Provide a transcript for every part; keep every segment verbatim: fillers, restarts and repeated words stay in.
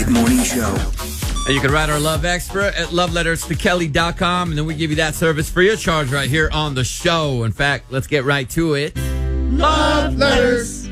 Kelly's Morning Show. And you can write our love expert at love letters to kelly dot com, and then we give you that service free of charge right here on the show. In fact, let's get right to it. Love letters.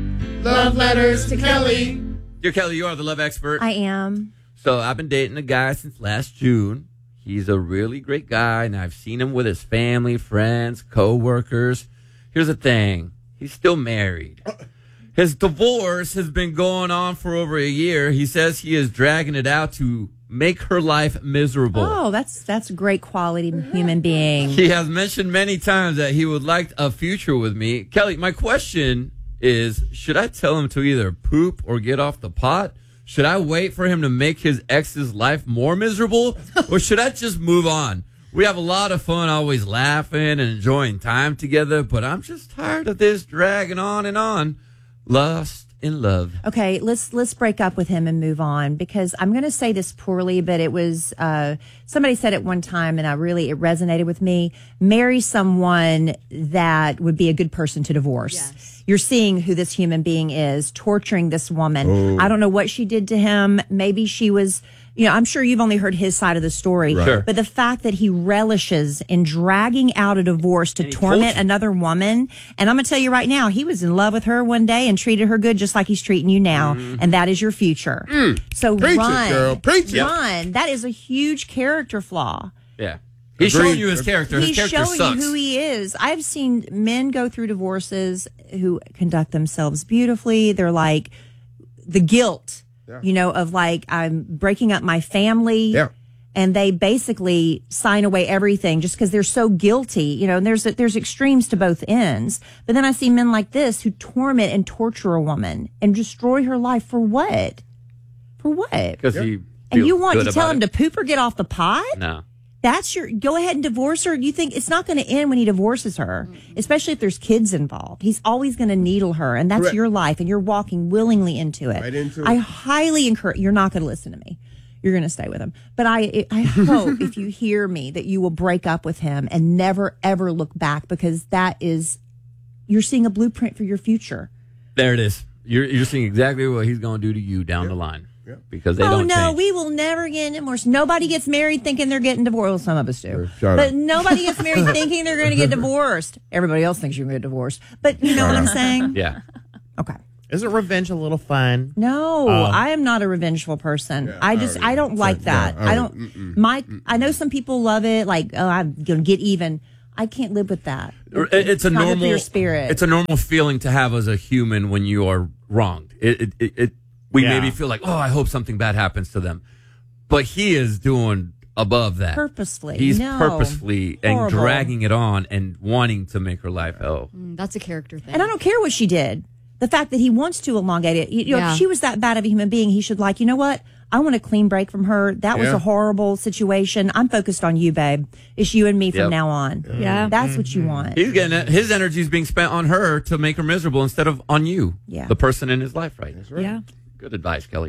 Love letters to Kelly. Dear Kelly, you are the love expert. I am. So I've been dating a guy since last June. He's a really great guy, and I've seen him with his family, friends, co-workers. Here's the thing. He's still married. His divorce has been going on for over a year. He says he is dragging it out to make her life miserable. Oh, that's that's a great quality human being. He has mentioned many times that he would like a future with me. Kelly, my question is, should I tell him to either poop or get off the pot? Should I wait for him to make his ex's life more miserable? Or should I just move on? We have a lot of fun always laughing and enjoying time together, but I'm just tired of this dragging on and on. Lost in love. Okay, let's let's break up with him and move on, because I'm going to say this poorly, but it was uh, somebody said it one time, and I really it resonated with me. Marry someone that would be a good person to divorce. Yes. You're seeing who this human being is, torturing this woman. Oh. I don't know what she did to him. Maybe she was. You know, I'm sure you've only heard his side of the story. Right. Sure. But the fact that he relishes in dragging out a divorce to And he torment told you. another woman. And I'm going to tell you right now, he was in love with her one day and treated her good just like he's treating you now. Mm. And that is your future. So Preach it, run. girl. Preach it. Run. That is a huge character flaw. Yeah. He's Agreed. showing you his character. His He's character showing sucks. you who he is. I've seen men go through divorces who conduct themselves beautifully. They're like the guilt. Yeah. You know, of like, I'm breaking up my family. Yeah. And they basically sign away everything just because they're so guilty. You know, and there's there's extremes to both ends. But then I see men like this who torment and torture a woman and destroy her life for what? For what? Because he And you feels want good to tell about him it. to poop or get off the pot? No. That's your, go ahead and divorce her. You think it's not going to end when he divorces her, especially if there's kids involved. He's always going to needle her, and that's Correct. your life, and you're walking willingly into it. Right into it. I highly encourage, you're not going to listen to me. You're going to stay with him. But I, I hope if you hear me that you will break up with him and never, ever look back, because that is, you're seeing a blueprint for your future. There it is. You're you're seeing exactly what he's going to do to you down the line. Yeah. Because they Oh, don't no, change. we will never get divorced. Nobody gets married thinking they're getting divorced. Well, some of us do. Shut But up. nobody gets married thinking they're going to get divorced. Everybody else thinks you're going to get divorced. But you know what I'm saying? Yeah. Okay. Isn't revenge a little fun? No, Oh. I am not a revengeful person. Yeah, I just, I I don't like no, that. I I don't- don't, mm-mm. my, I know some people love it. Like, oh, I'm going to get even. I can't live with that. It- It's a not good for normal your spirit. It's a normal feeling to have as a human when you are wronged. It, it, it, it we Yeah. maybe feel like, oh, I hope something bad happens to them, but he is doing above that. Purposefully. He's No. purposefully and Horrible. dragging it on and wanting to make her life hell. Mm, that's a character thing. And I don't care what she did. The fact that he wants to elongate it. You know, Yeah. if she was that bad of a human being, he should like, you know what? I want a clean break from her. That was Yeah. a horrible situation. I'm focused on you, babe. It's you and me from Yep. now on. Yeah. That's what you want. He's getting it. His energy is being spent on her to make her miserable instead of on you, Yeah. the person in his life, right? Yeah. Good advice, Kelly.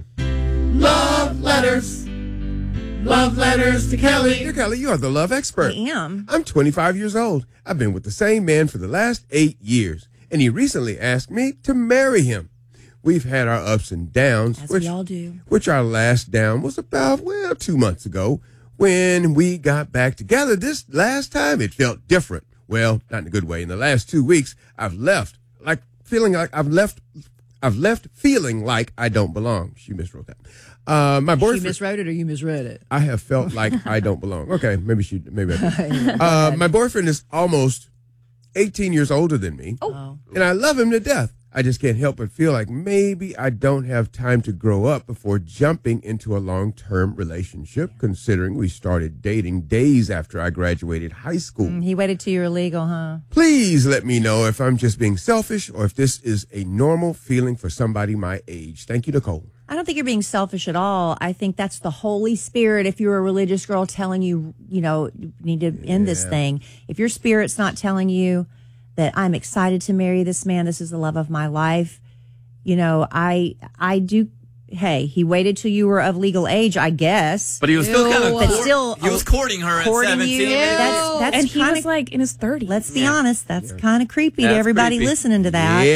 Love letters. Love letters to Kelly. Dear Kelly, you are the love I expert. am. I'm twenty-five years old. I've been with the same man for the last eight years, and he recently asked me to marry him. We've had our ups and downs, As which, we all do. which our last down was about, well, two months ago. When we got back together this last time, it felt different. Well, not in a good way. In the last two weeks, I've left, like feeling like I've left, I've left feeling like I don't belong. She miswrote that. Uh, my boyfriend. miswrote it or you misread it? I have felt like I don't belong. Okay, maybe she, maybe I did. Uh, my boyfriend is almost eighteen years older than me, Oh. and I love him to death. I just can't help but feel like maybe I don't have time to grow up before jumping into a long-term relationship, considering we started dating days after I graduated high school. He waited till you were legal, huh? Please let me know if I'm just being selfish or if this is a normal feeling for somebody my age. Thank you, Nicole. I don't think you're being selfish at all. I think that's the Holy Spirit. If you're a religious girl telling you, you know, you need to end this thing. If your spirit's not telling you that I'm excited to marry this man, this is the love of my life, you know, I, I do. Hey, he waited till you were of legal age, I guess. But he was still Ew. kind of But still, he was courting her courting at seventeen. you. maybe. That's, that's and he kinda, was like in his thirties. let's be Yeah. honest, that's kind of creepy to That's everybody creepy. listening to that. Yeah.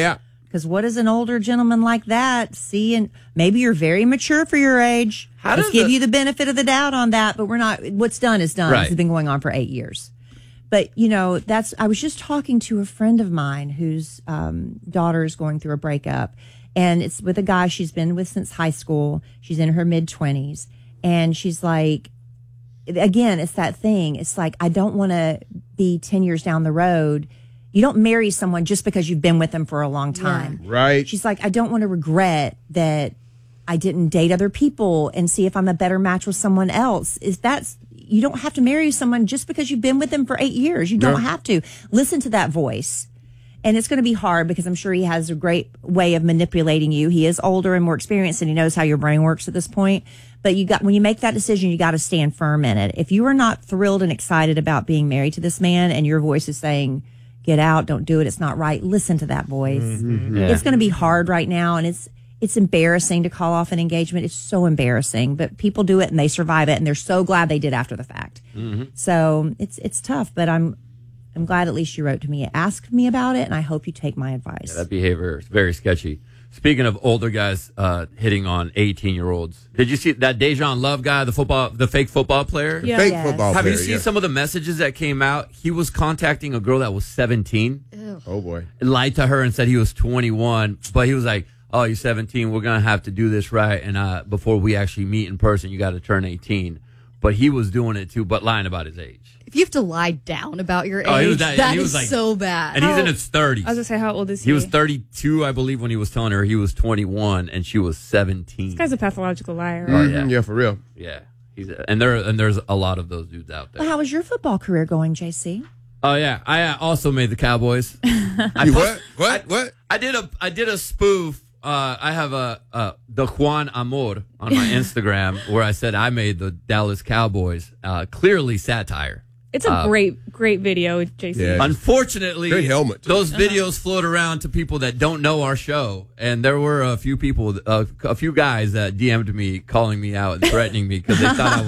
Because what does an older gentleman like that see? And maybe you're very mature for your age. How Let's does give the- you the benefit of the doubt on that, but we're not. What's done is done. Right. This has been going on for eight years. But, you know, that's, I was just talking to a friend of mine whose um, daughter is going through a breakup. And it's with a guy she's been with since high school. She's in her mid twenties. And she's like, again, it's that thing. It's like, I don't want to be ten years down the road. You don't marry someone just because you've been with them for a long time. Right. She's like, I don't want to regret that I didn't date other people and see if I'm a better match with someone else. Is that's, you don't have to marry someone just because you've been with them for eight years. You don't No. have to. Listen to that voice. And it's going to be hard because I'm sure he has a great way of manipulating you. He is older and more experienced and he knows how your brain works at this point. But you got, when you make that decision, you got to stand firm in it. If you are not thrilled and excited about being married to this man and your voice is saying, get out, don't do it, it's not right, listen to that voice. Mm-hmm. Yeah. It's going to be hard right now. And it's, it's embarrassing to call off an engagement. It's so embarrassing, but people do it and they survive it and they're so glad they did after the fact. Mm-hmm. So it's, it's tough, but I'm, I'm glad at least you wrote to me, asked me about it, and I hope you take my advice. That behavior is very sketchy. Speaking of older guys uh, hitting on eighteen-year-olds, did you see that Dejan Love guy, the football, the fake football player? Yeah. Fake Yes. football Have player. you seen yeah. some of the messages that came out? He was contacting a girl that was seventeen, Oh, boy. lied to her and said he was twenty-one, but he was like, "Oh, you're seventeen. We're gonna have to do this right, and uh, before we actually meet in person, you got to turn eighteen." But he was doing it too, but lying about his age. If you have to lie down about your age, Oh, he was that- that he is was like- so bad. And he's in How- his thirties. I was gonna say, how old is he? He was thirty-two, I believe, when he was telling her he was twenty-one and she was seventeen. This guy's a pathological liar. Oh, yeah. Mhm, yeah, for real. Yeah, he's and there and there's a lot of those dudes out there. Well, how was your football career going, J C? Oh yeah, I uh, also made the Cowboys. I You post- what? What? What? I did a I did a spoof. Uh, I have a uh, the Juan Amor on my Instagram where I said I made the Dallas Cowboys. Uh, clearly satire. It's a Uh, great, great video, J C. Yeah. Unfortunately, Great helmet, too. those videos float around to people that don't know our show, and there were a few people, uh, a few guys that D M'd me, calling me out and threatening me because they thought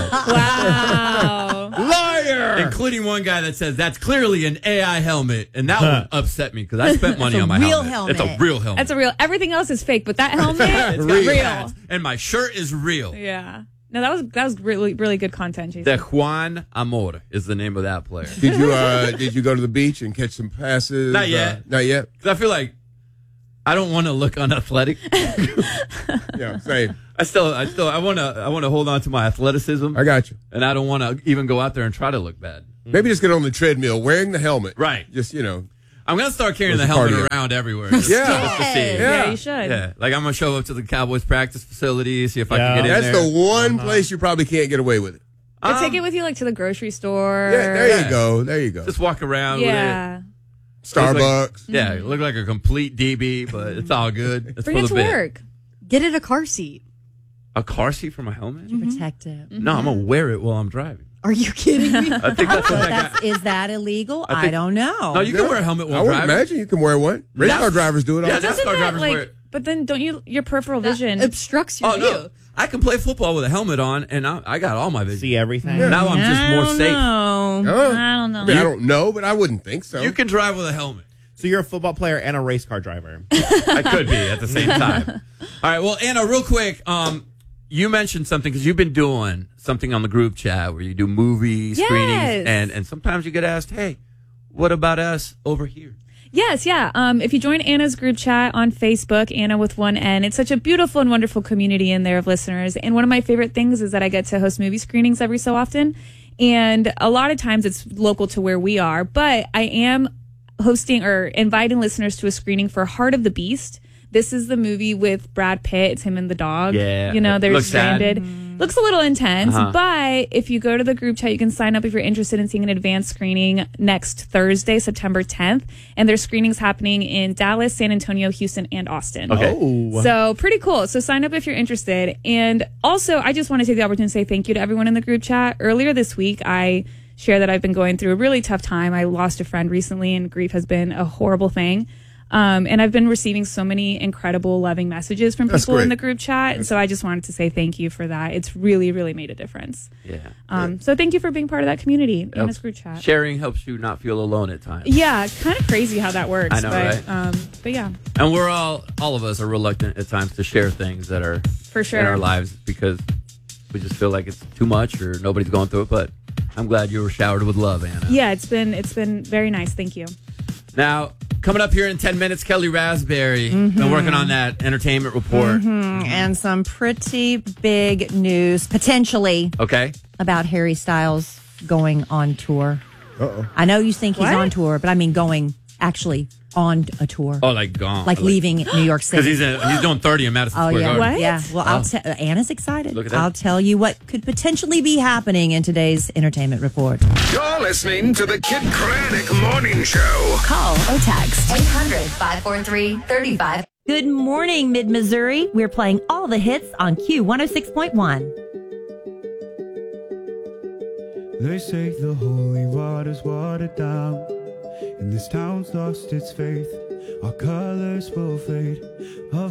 I was real. Wow. Liar! Including one guy that says that's clearly an A I helmet, and that would upset me because I spent money It's a on my real helmet. It's a helmet. real helmet. That's a real. Everything else is fake, but that helmet, It's it's got real. pads, and my shirt is real. Yeah. No, that was that was really really good content, J C. The Juan Amor is the name of that player. Did you uh did you go to the beach and catch some passes? Not yet. Uh, not yet. 'Cause I feel like I don't want to look unathletic. Yeah, same. I still, I still, I want to, I want to hold on to my athleticism, I got you. and I don't want to even go out there and try to look bad. Maybe just get on the treadmill wearing the helmet. Right. Just, you know. I'm gonna start carrying Where's the the helmet cardio? around everywhere. Just, Yeah. just to see. yeah, Yeah. you should. Yeah, like I'm gonna show up to the Cowboys practice facility, see if I Yeah. can get in That's there. the one place you probably can't get away with it. But Um, take it with you, like to the grocery store. Yeah, there Yeah. you go. There you go. Just walk around Yeah. Starbucks. with it. Yeah, you look like a complete D B, but it's all good. It's Bring for it the to bit. work. Get it a car seat. A car seat for my helmet? Protect it. No, I'm gonna wear it while I'm driving. Are you kidding me? I think that's what But that that's, is that illegal? I I, think- don't know. No, you can wear a helmet I while would driving. imagine you can wear one. Race Yeah. car drivers do it all Yeah, the time. that's- Doesn't NASCAR that drivers like? wear it. But then don't you your peripheral vision? Obstructs your Oh view. no, I can play football with a helmet on, and I, I got all my vision. See everything. Now I'm just I more don't safe. know. Oh. I don't know. I mean, I don't know, but I wouldn't think so. You can drive with a helmet. So you're a football player and a race car driver. I could be at the same time. All right. Well, Anna, real quick, um, you mentioned something because you've been doing something on the group chat where you do movie screenings, Yes. and and sometimes you get asked, "Hey, what about us over here?" Yes, yeah. Um, if you join Anna's group chat on Facebook, Anna with one N, it's such a beautiful and wonderful community in there of listeners. And one of my favorite things is that I get to host movie screenings every so often. And a lot of times it's local to where we are, but I am hosting or inviting listeners to a screening for Heart of the Beast. This is the movie with Brad Pitt. It's him and the dog. Yeah. You know, they're Looks sad. stranded. Looks a little intense, Uh-huh. but if you go to the group chat, you can sign up if you're interested in seeing an advanced screening next Thursday, September tenth. And there's screenings happening in Dallas, San Antonio, Houston, and Austin. Okay. Oh. So pretty cool. So sign up if you're interested. And also, I just want to take the opportunity to say thank you to everyone in the group chat. Earlier this week, I shared that I've been going through a really tough time. I lost a friend recently, and grief has been a horrible thing. Um, and I've been receiving so many incredible, loving messages from That's people in great. the group chat. And so I just wanted to say thank you for that. It's really, really made a difference. Yeah. Um, so thank you for being part of that community, Anna's group chat. Sharing helps you not feel alone at times. Yeah, kind of crazy how that works. I know, but, right? Um, but yeah, And we're all, all of us are reluctant at times to share things that are for sure. in our lives because we just feel like it's too much or nobody's going through it. But I'm glad you were showered with love, Anna. Yeah, it's been it's been very nice. Thank you. Now, coming up here in ten minutes, Kelly Raspberry. Mm-hmm. Been working on that entertainment report. And some pretty big news, potentially, Okay. about Harry Styles going on tour. Uh-oh. I know you think he's What? on tour, but I mean going actually on a tour. Oh, like gone. like leaving New York Because City. he's, in- he's doing thirty in Madison Oh Square yeah, Garden. What? yeah. Well, I'll Oh. tell. Anna's excited. Look at that. I'll tell you what could potentially be happening in today's entertainment report. You're listening to the Kid Craddock Morning Show. Call or text eight hundred, five four three, three five. Good morning, Mid Missouri. We're playing all the hits on Q one oh six point one. They say the holy water's watered down, and this town's lost its faith. Our colors will fade.